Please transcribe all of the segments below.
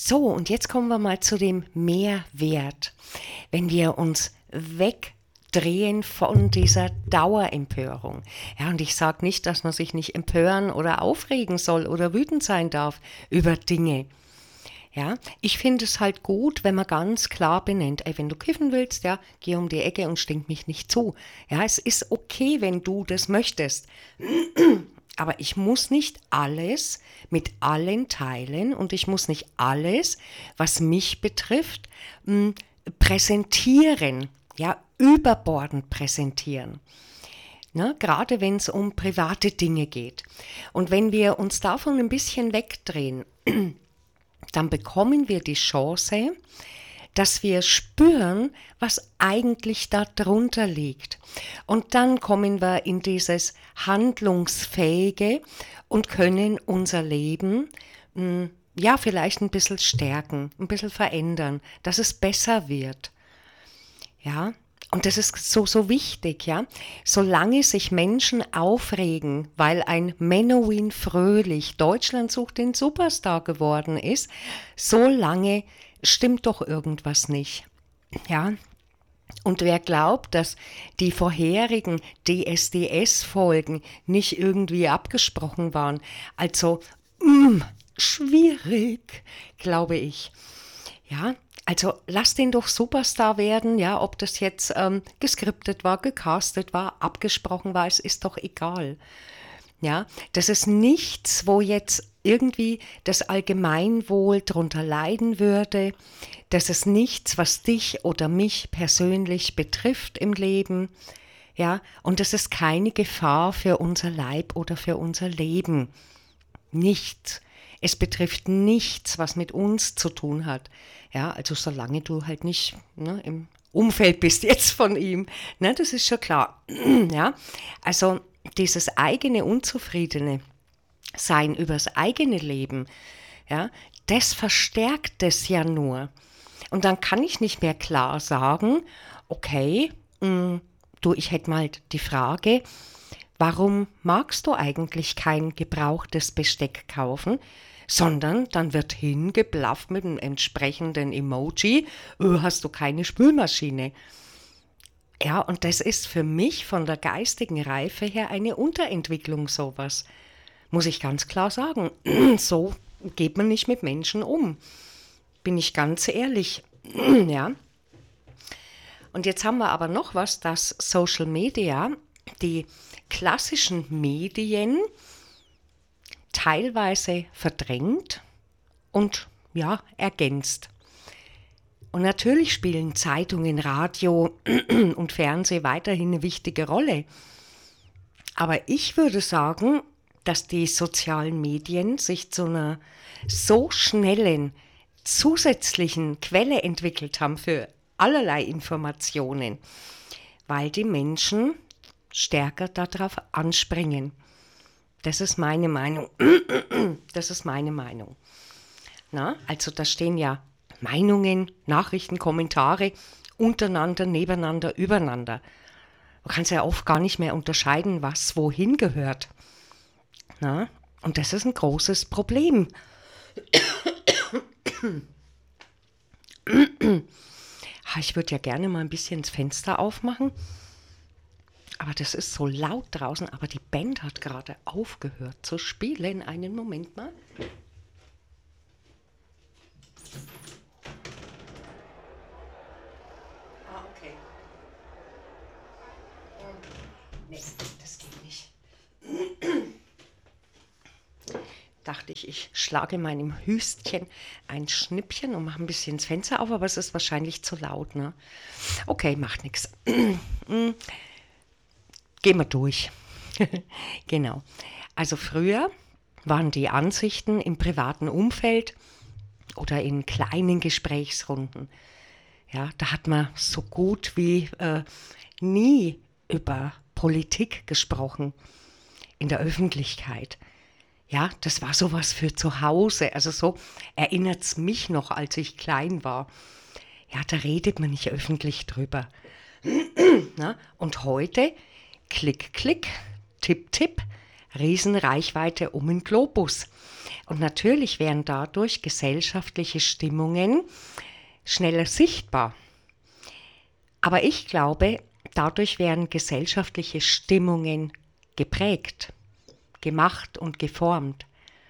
So, und jetzt kommen wir mal zu dem Mehrwert. Wenn wir uns wegdrehen von dieser Dauerempörung. Ja, und ich sage nicht, dass man sich nicht empören oder aufregen soll oder wütend sein darf über Dinge. Ja, ich finde es halt gut, wenn man ganz klar benennt, ey, wenn du kiffen willst, ja, geh um die Ecke und stink mich nicht zu. Ja, es ist okay, wenn du das möchtest. Aber ich muss nicht alles mit allen teilen und ich muss nicht alles, was mich betrifft, präsentieren, ja, überbordend präsentieren. Ne, gerade wenn es um private Dinge geht. Und wenn wir uns davon ein bisschen wegdrehen, dann bekommen wir die Chance, dass wir spüren, was eigentlich darunter liegt. Und dann kommen wir in dieses Handlungsfähige und können unser Leben ja vielleicht ein bisschen stärken, ein bisschen verändern, dass es besser wird. Ja, und das ist so wichtig, ja. Solange sich Menschen aufregen, weil ein Menowin Fröhlich Deutschland sucht den Superstar geworden ist, solange stimmt doch irgendwas nicht, ja. Und wer glaubt, dass die vorherigen DSDS-Folgen nicht irgendwie abgesprochen waren, also schwierig, glaube ich, ja. Also lass den doch Superstar werden, ja, ob das jetzt geskriptet war, gecastet war, abgesprochen war, es ist doch egal. Ja, das ist nichts, wo jetzt irgendwie das Allgemeinwohl drunter leiden würde. Das ist nichts, was dich oder mich persönlich betrifft im Leben. Ja, und das ist keine Gefahr für unser Leib oder für unser Leben. Nichts. Es betrifft nichts, was mit uns zu tun hat. Ja, also solange du halt nicht im Umfeld bist jetzt von ihm, ne, das ist schon klar. Ja, also dieses eigene Unzufriedene Sein übers eigene Leben, ja, das verstärkt es ja nur. Und dann kann ich nicht mehr klar sagen, okay, du, ich hätte mal die Frage, warum magst du eigentlich kein gebrauchtes Besteck kaufen? Sondern dann wird hingeblafft mit einem entsprechenden Emoji, hast du keine Spülmaschine. Ja, und das ist für mich von der geistigen Reife her eine Unterentwicklung, sowas. Muss ich ganz klar sagen. So geht man nicht mit Menschen um. Bin ich ganz ehrlich. Ja. Und jetzt haben wir aber noch was, dass Social Media, die klassischen Medien, teilweise verdrängt und ja, ergänzt. Und natürlich spielen Zeitungen, Radio und Fernsehen weiterhin eine wichtige Rolle. Aber ich würde sagen, dass die sozialen Medien sich zu einer so schnellen zusätzlichen Quelle entwickelt haben für allerlei Informationen, weil die Menschen stärker darauf anspringen. Das ist meine Meinung. Das ist meine Meinung. Na, also da stehen ja Meinungen, Nachrichten, Kommentare untereinander, nebeneinander, übereinander. Du kannst ja oft gar nicht mehr unterscheiden, was wohin gehört. Na, und das ist ein großes Problem. Ich würde ja gerne mal ein bisschen das Fenster aufmachen. Aber das ist so laut draußen, aber die Band hat gerade aufgehört zu spielen. Einen Moment mal. Okay. Nee, das geht nicht. Dachte ich, ich schlage meinem Hüstchen ein Schnippchen und mache ein bisschen das Fenster auf, aber es ist wahrscheinlich zu laut, ne? Okay, macht nichts. Gehen wir durch. Genau. Also früher waren die Ansichten im privaten Umfeld oder in kleinen Gesprächsrunden. Ja, da hat man so gut wie nie über Politik gesprochen in der Öffentlichkeit. Ja, das war sowas für zu Hause. Also so erinnert es mich noch, als ich klein war. Ja, da redet man nicht öffentlich drüber. Na? Und heute, klick, klick, tipp, tipp, Riesenreichweite um den Globus. Und natürlich werden dadurch gesellschaftliche Stimmungen schneller sichtbar. Aber ich glaube, dadurch werden gesellschaftliche Stimmungen geprägt, gemacht und geformt.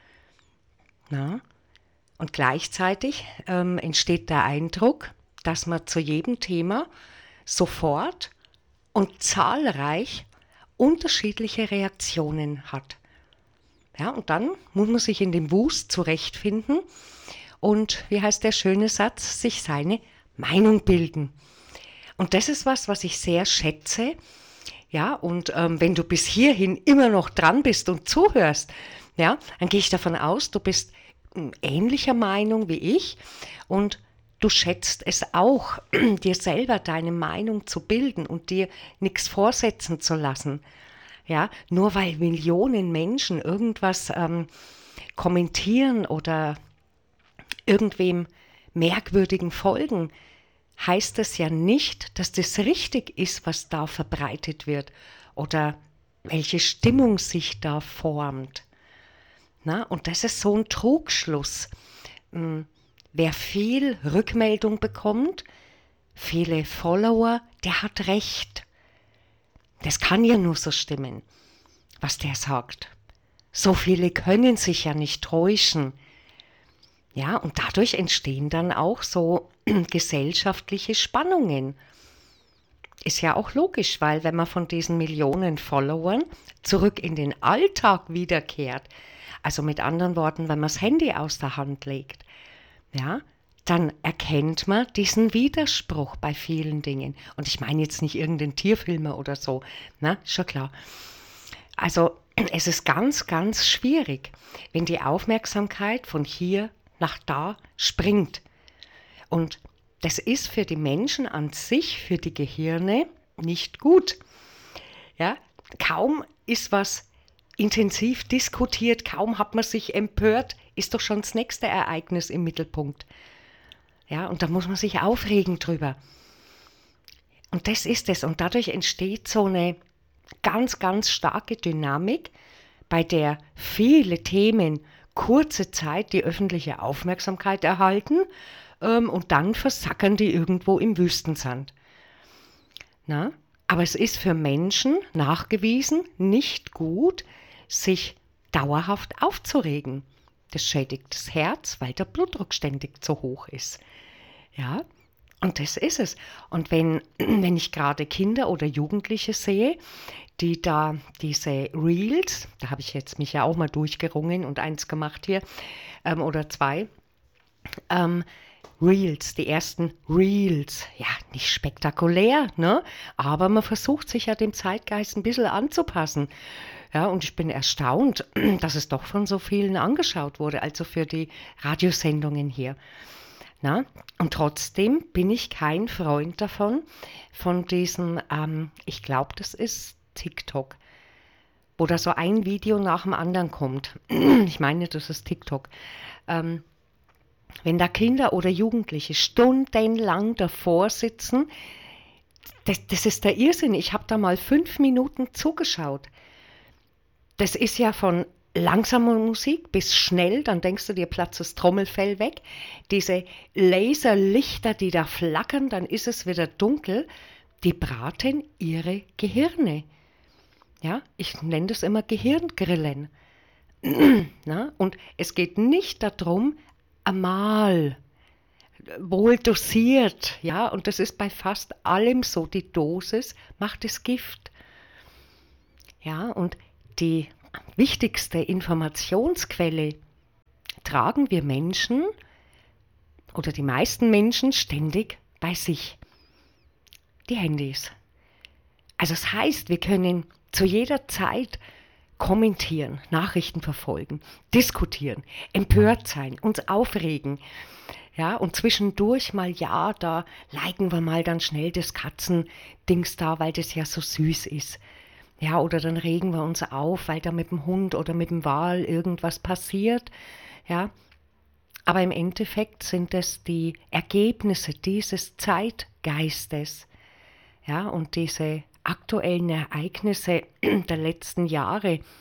Na? Und gleichzeitig entsteht der Eindruck, dass man zu jedem Thema sofort und zahlreich unterschiedliche Reaktionen hat. Ja, und dann muss man sich in dem Wust zurechtfinden und, wie heißt der schöne Satz, sich seine Meinung bilden. Und das ist was ich sehr schätze. Ja, und wenn du bis hierhin immer noch dran bist und zuhörst, ja, dann gehe ich davon aus, du bist ähnlicher Meinung wie ich und du schätzt es auch, dir selber deine Meinung zu bilden und dir nichts vorsetzen zu lassen. Ja, nur weil Millionen Menschen irgendwas kommentieren oder irgendwem Merkwürdigen folgen, heißt das ja nicht, dass das richtig ist, was da verbreitet wird oder welche Stimmung sich da formt. Na, und das ist so ein Trugschluss. Wer viel Rückmeldung bekommt, viele Follower, der hat recht. Das kann ja nur so stimmen, was der sagt. So viele können sich ja nicht täuschen. Ja, und dadurch entstehen dann auch so gesellschaftliche Spannungen. Ist ja auch logisch, weil wenn man von diesen Millionen Followern zurück in den Alltag wiederkehrt, also mit anderen Worten, wenn man das Handy aus der Hand legt, ja, dann erkennt man diesen Widerspruch bei vielen Dingen. Und ich meine jetzt nicht irgendeinen Tierfilmer oder so, na, schon klar. Also es ist ganz, ganz schwierig, wenn die Aufmerksamkeit von hier nach da springt. Und das ist für die Menschen an sich, für die Gehirne nicht gut. Ja, kaum ist was intensiv diskutiert, kaum hat man sich empört, ist doch schon das nächste Ereignis im Mittelpunkt. Ja, und da muss man sich aufregen drüber. Und das ist es. Und dadurch entsteht so eine ganz, ganz starke Dynamik, bei der viele Themen kurze Zeit die öffentliche Aufmerksamkeit erhalten und dann versackern die irgendwo im Wüstensand. Na? Aber es ist für Menschen nachgewiesen nicht gut, sich dauerhaft aufzuregen. Das schädigt das Herz, weil der Blutdruck ständig zu hoch ist. Ja, und das ist es. Und wenn ich gerade Kinder oder Jugendliche sehe, die da diese Reels, da habe ich jetzt mich ja auch mal durchgerungen und eins gemacht hier, oder zwei, Reels, die ersten Reels, ja, nicht spektakulär, ne? Aber man versucht sich ja dem Zeitgeist ein bisschen anzupassen. Ja, und ich bin erstaunt, dass es doch von so vielen angeschaut wurde, also für die Radiosendungen hier. Na? Und trotzdem bin ich kein Freund davon, von diesem, ich glaube, das ist TikTok, wo da so ein Video nach dem anderen kommt. Ich meine, das ist TikTok. Wenn da Kinder oder Jugendliche stundenlang davor sitzen, das ist der Irrsinn. Ich habe da mal 5 Minuten zugeschaut. Das ist ja von langsamer Musik bis schnell, dann denkst du dir, platzt das Trommelfell weg. Diese Laserlichter, die da flackern, dann ist es wieder dunkel, die braten ihre Gehirne. Ja, ich nenne das immer Gehirngrillen. Na? Und es geht nicht darum, einmal wohl dosiert, ja, und das ist bei fast allem so, die Dosis macht das Gift. Ja, und die wichtigste Informationsquelle tragen wir Menschen oder die meisten Menschen ständig bei sich. Die Handys. Also das heißt, wir können zu jeder Zeit kommentieren, Nachrichten verfolgen, diskutieren, empört sein, uns aufregen. Ja, und zwischendurch mal, ja, da liken wir mal dann schnell das Katzendings da, weil das ja so süß ist. Ja, oder dann regen wir uns auf, weil da mit dem Hund oder mit dem Wal irgendwas passiert. Ja, aber im Endeffekt sind es die Ergebnisse dieses Zeitgeistes. Ja, und diese aktuellen Ereignisse der letzten Jahre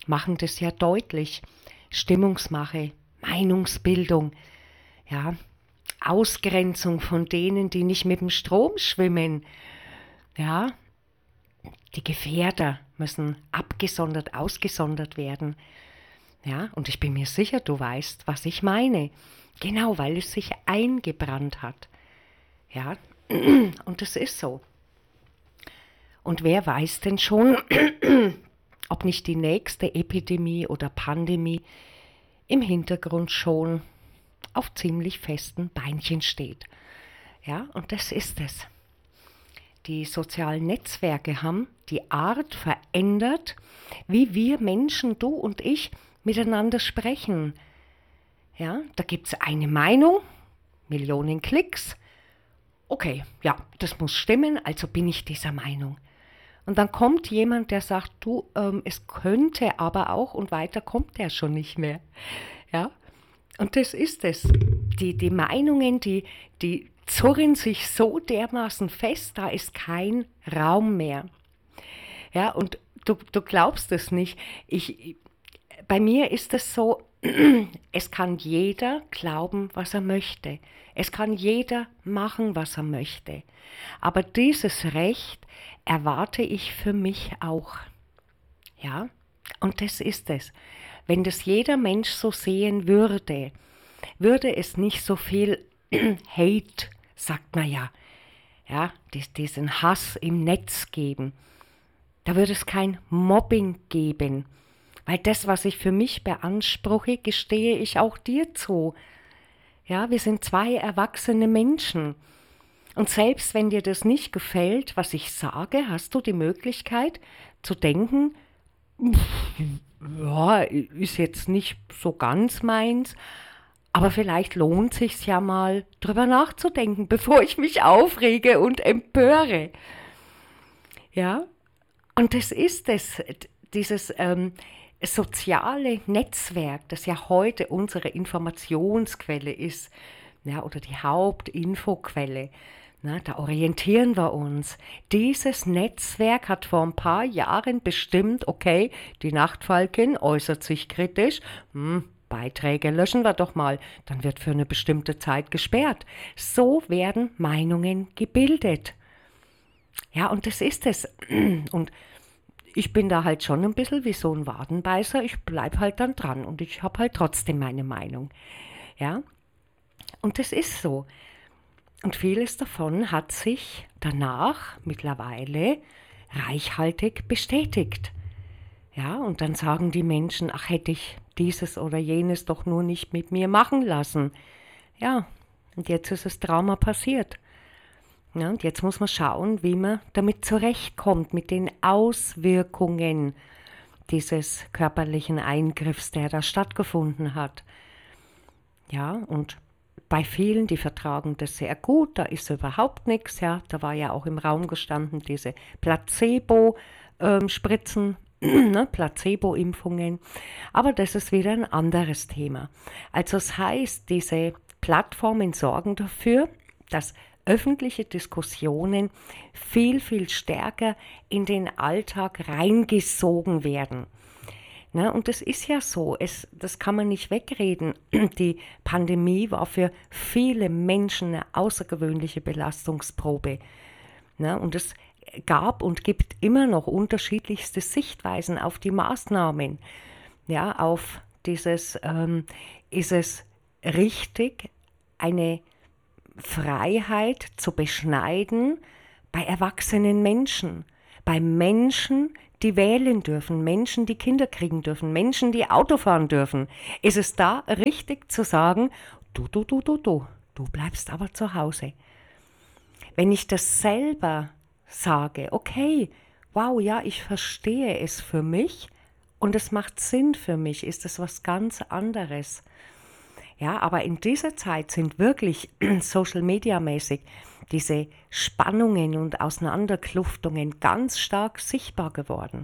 machen das ja deutlich. Stimmungsmache, Meinungsbildung, ja, Ausgrenzung von denen, die nicht mit dem Strom schwimmen. Ja, die Gefährder müssen abgesondert, ausgesondert werden. Ja, und ich bin mir sicher, du weißt, was ich meine. Genau, weil es sich eingebrannt hat. Ja, und das ist so. Und wer weiß denn schon, ob nicht die nächste Epidemie oder Pandemie im Hintergrund schon auf ziemlich festen Beinchen steht. Ja, und das ist es. Die sozialen Netzwerke haben die Art verändert, wie wir Menschen, du und ich, miteinander sprechen. Ja, da gibt es eine Meinung, Millionen Klicks. Okay, ja, das muss stimmen, also bin ich dieser Meinung. Und dann kommt jemand, der sagt, du, es könnte aber auch, und weiter kommt der schon nicht mehr. Ja, und das ist es. Die Meinungen, die zurren sich so dermaßen fest, da ist kein Raum mehr. Ja, und du glaubst es nicht. Bei mir ist es so, es kann jeder glauben, was er möchte. Es kann jeder machen, was er möchte. Aber dieses Recht erwarte ich für mich auch. Ja, und das ist es. Wenn das jeder Mensch so sehen würde, würde es nicht so viel Hate, sagt man ja, diesen Hass im Netz geben. Da würde es kein Mobbing geben. Weil das, was ich für mich beanspruche, gestehe ich auch dir zu. Ja, wir sind zwei erwachsene Menschen. Und selbst wenn dir das nicht gefällt, was ich sage, hast du die Möglichkeit zu denken, ja, ist jetzt nicht so ganz meins, aber vielleicht lohnt sich's ja mal, drüber nachzudenken, bevor ich mich aufrege und empöre. Ja, und das ist es, dieses soziale Netzwerk, das ja heute unsere Informationsquelle ist, ja, oder die Hauptinfoquelle. Na, da orientieren wir uns. Dieses Netzwerk hat vor ein paar Jahren bestimmt, okay, die Nachtfalkin äußert sich kritisch, Beiträge löschen wir doch mal, dann wird für eine bestimmte Zeit gesperrt. So werden Meinungen gebildet. Ja, und das ist es. Und ich bin da halt schon ein bisschen wie so ein Wadenbeißer, ich bleibe halt dann dran und ich habe halt trotzdem meine Meinung. Ja, und das ist so. Und vieles davon hat sich danach mittlerweile reichhaltig bestätigt. Ja, und dann sagen die Menschen, ach, hätte ich dieses oder jenes doch nur nicht mit mir machen lassen. Ja, und jetzt ist das Trauma passiert. Ja, und jetzt muss man schauen, wie man damit zurechtkommt, mit den Auswirkungen dieses körperlichen Eingriffs, der da stattgefunden hat. Ja, und bei vielen, die vertragen das sehr gut, da ist überhaupt nichts. Ja, da war ja auch im Raum gestanden, diese Placebo-Spritzen, Placebo-Impfungen. Aber das ist wieder ein anderes Thema. Also das heißt, diese Plattformen sorgen dafür, dass öffentliche Diskussionen viel, viel stärker in den Alltag reingesogen werden. Ne, und das ist ja so, das kann man nicht wegreden. Die Pandemie war für viele Menschen eine außergewöhnliche Belastungsprobe. Ne, und es gab und gibt immer noch unterschiedlichste Sichtweisen auf die Maßnahmen. Ja, auf dieses, ist es richtig, eine Freiheit zu beschneiden bei erwachsenen Menschen, bei Menschen, die wählen dürfen, Menschen, die Kinder kriegen dürfen, Menschen, die Auto fahren dürfen. Ist es da richtig zu sagen, du bleibst aber zu Hause. Wenn ich das selber sage, okay, wow, ja, ich verstehe es für mich und es macht Sinn für mich, ist es was ganz anderes. Ja, aber in dieser Zeit sind wirklich Social-Media-mäßig diese Spannungen und Auseinanderkluftungen ganz stark sichtbar geworden.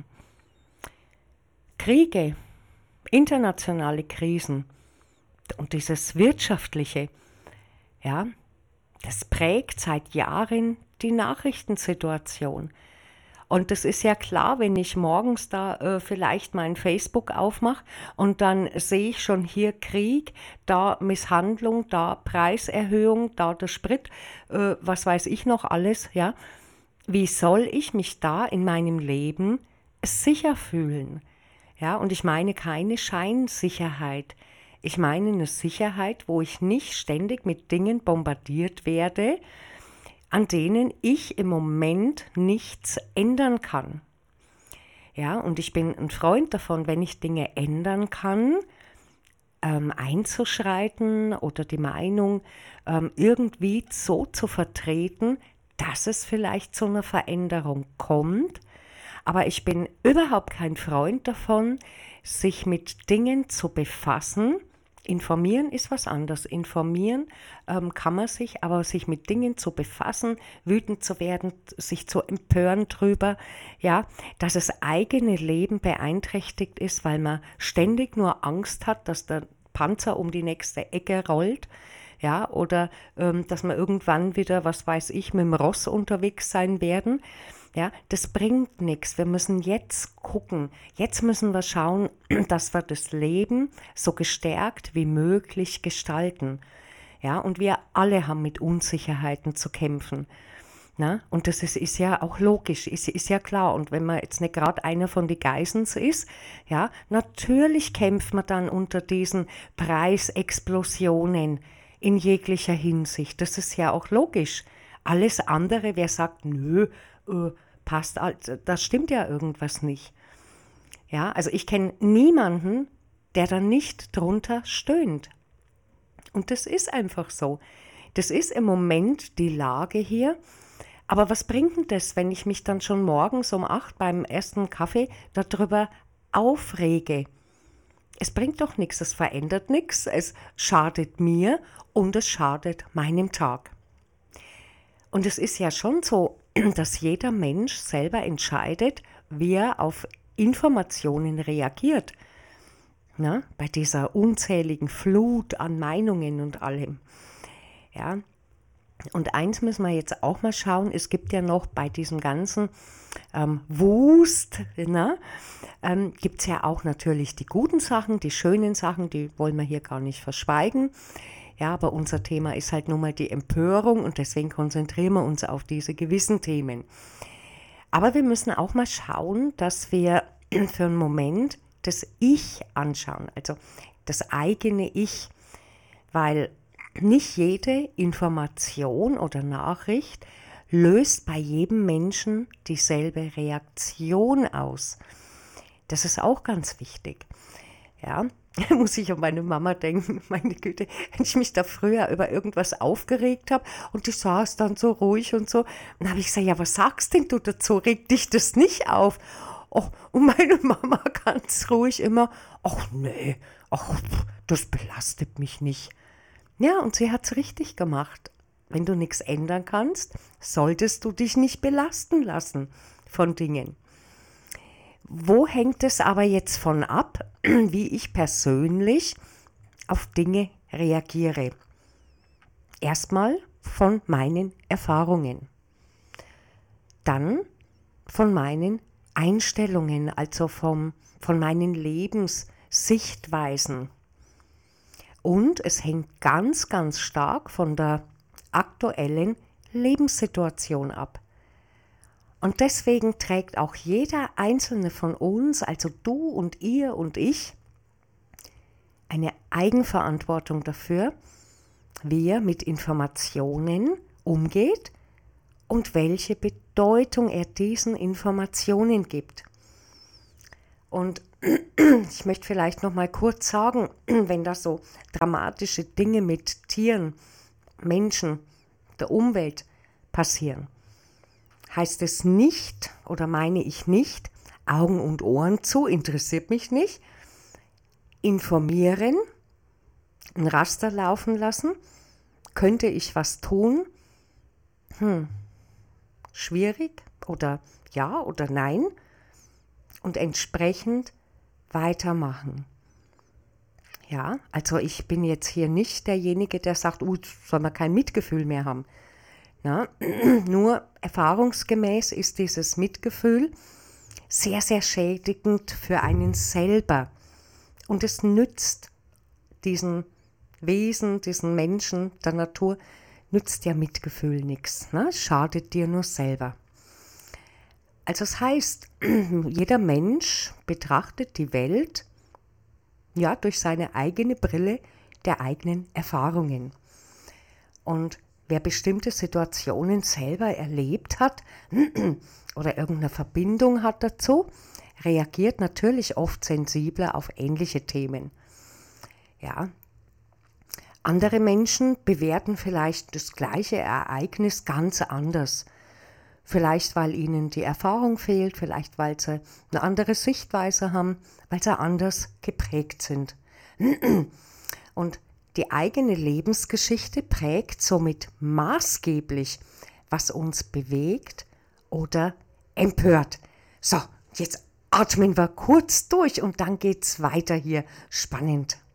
Kriege, internationale Krisen und dieses Wirtschaftliche, ja, das prägt seit Jahren die Nachrichtensituation. Und das ist ja klar, wenn ich morgens da vielleicht mein Facebook aufmache und dann sehe ich schon hier Krieg, da Misshandlung, da Preiserhöhung, da der Sprit, was weiß ich noch alles, ja. Wie soll ich mich da in meinem Leben sicher fühlen? Ja, und ich meine keine Scheinsicherheit. Ich meine eine Sicherheit, wo ich nicht ständig mit Dingen bombardiert werde, an denen ich im Moment nichts ändern kann. Ja, und ich bin ein Freund davon, wenn ich Dinge ändern kann, einzuschreiten oder die Meinung irgendwie so zu vertreten, dass es vielleicht zu einer Veränderung kommt. Aber ich bin überhaupt kein Freund davon, sich mit Dingen zu befassen. Informieren ist was anderes. Informieren kann man sich, aber sich mit Dingen zu befassen, wütend zu werden, sich zu empören drüber, ja, dass das eigene Leben beeinträchtigt ist, weil man ständig nur Angst hat, dass der Panzer um die nächste Ecke rollt, ja, oder dass wir irgendwann wieder, was weiß ich, mit dem Ross unterwegs sein werden. Ja, das bringt nichts. Wir müssen jetzt gucken. Jetzt müssen wir schauen, dass wir das Leben so gestärkt wie möglich gestalten. Ja, und wir alle haben mit Unsicherheiten zu kämpfen. Na? Und das ist ja auch logisch, ist ja klar. Und wenn man jetzt nicht gerade einer von den Geissens ist, ja, natürlich kämpft man dann unter diesen Preisexplosionen in jeglicher Hinsicht. Das ist ja auch logisch. Alles andere, wer sagt, nö, passt, das stimmt ja irgendwas nicht. Ja, also ich kenne niemanden, der da nicht drunter stöhnt. Und das ist einfach so. Das ist im Moment die Lage hier. Aber was bringt denn das, wenn ich mich dann schon morgens um 8 beim ersten Kaffee darüber aufrege? Es bringt doch nichts, es verändert nichts, es schadet mir und es schadet meinem Tag. Und es ist ja schon so, dass jeder Mensch selber entscheidet, wie er auf Informationen reagiert. Na, bei dieser unzähligen Flut an Meinungen und allem. Ja. Und eins müssen wir jetzt auch mal schauen, es gibt ja noch bei diesem ganzen Wust, gibt es ja auch natürlich die guten Sachen, die schönen Sachen, die wollen wir hier gar nicht verschweigen. Ja, aber unser Thema ist halt nun mal die Empörung und deswegen konzentrieren wir uns auf diese gewissen Themen. Aber wir müssen auch mal schauen, dass wir für einen Moment das Ich anschauen, also das eigene Ich, weil nicht jede Information oder Nachricht löst bei jedem Menschen dieselbe Reaktion aus. Das ist auch ganz wichtig. Ja, muss ich an meine Mama denken, meine Güte, wenn ich mich da früher über irgendwas aufgeregt habe und die saß dann so ruhig und so, dann habe ich gesagt, ja, was sagst denn du dazu, regt dich das nicht auf? Oh, und meine Mama ganz ruhig immer, ach nee, ach, das belastet mich nicht. Ja, und sie hat es richtig gemacht. Wenn du nichts ändern kannst, solltest du dich nicht belasten lassen von Dingen. Wo hängt es aber jetzt von ab, wie ich persönlich auf Dinge reagiere? Erstmal von meinen Erfahrungen, dann von meinen Einstellungen, also von meinen Lebenssichtweisen. Und es hängt ganz, ganz stark von der aktuellen Lebenssituation ab. Und deswegen trägt auch jeder einzelne von uns, also du und ihr und ich, eine Eigenverantwortung dafür, wie er mit Informationen umgeht und welche Bedeutung er diesen Informationen gibt. Und ich möchte vielleicht noch mal kurz sagen, wenn da so dramatische Dinge mit Tieren, Menschen, der Umwelt passieren, heißt es nicht oder meine ich nicht, Augen und Ohren zu, interessiert mich nicht, informieren, ein Raster laufen lassen, könnte ich was tun? Schwierig oder ja oder nein und entsprechend weitermachen. Ja, also ich bin jetzt hier nicht derjenige, der sagt, soll man kein Mitgefühl mehr haben. Na? Nur erfahrungsgemäß ist dieses Mitgefühl sehr, sehr schädigend für einen selber. Und es nützt diesen Wesen, diesen Menschen, der Natur, nützt ja Mitgefühl nichts. Ne? Es schadet dir nur selber. Also das heißt, jeder Mensch betrachtet die Welt ja durch seine eigene Brille der eigenen Erfahrungen. Und wer bestimmte Situationen selber erlebt hat oder irgendeine Verbindung hat dazu, reagiert natürlich oft sensibler auf ähnliche Themen. Ja. Andere Menschen bewerten vielleicht das gleiche Ereignis ganz anders. Vielleicht, weil ihnen die Erfahrung fehlt, vielleicht, weil sie eine andere Sichtweise haben, weil sie anders geprägt sind. Und die eigene Lebensgeschichte prägt somit maßgeblich, was uns bewegt oder empört. So, jetzt atmen wir kurz durch und dann geht's weiter hier. Spannend.